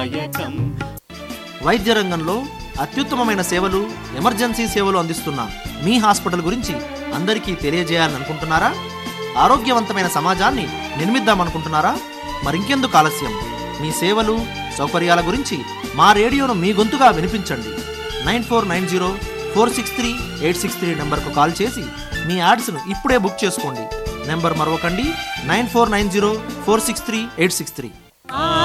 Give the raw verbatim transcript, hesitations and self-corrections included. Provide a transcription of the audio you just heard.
దాయకం. వైద్య రంగంలో అత్యుత్తమమైన సేవలు, ఎమర్జెన్సీ సేవలు అందిస్తున్న మీ హాస్పిటల్ గురించి అందరికీ తెలియజేయాలని అనుకుంటున్నారా? ఆరోగ్యవంతమైన సమాజాన్ని నిర్మిద్దామనుకుంటున్నారా? మరింకెందుకు ఆలస్యం? మీ సేవలు, సౌకర్యాల గురించి మా రేడియోను మీ గొంతుగా వినిపించండి. Nine four nine zero four six three eight six three నెంబర్కు కాల్ చేసి మీ యాడ్స్ను ఇప్పుడే బుక్ చేసుకోండి. Number మరొకండి, nine four nine zero four six three eight six three.